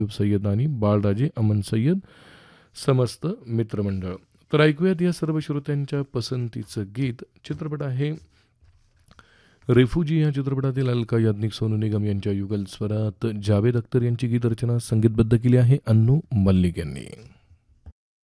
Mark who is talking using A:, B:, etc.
A: सय्यद आणि बाळराजे अमन सय्यद समस्त मित्रमंडळ. तर ऐकूयात या सर्व श्रोत्यांच्या पसंतीचं गीत. चित्रपट आहे रेफ्युजी. या चित्रपटातील अलका याज्ञिक, सोनू निगम यांच्या युगल स्वरात जावेद अख्तर यांची गीत रचना संगीतबद्ध केली आहे अन्नू मल्लिक यांनी.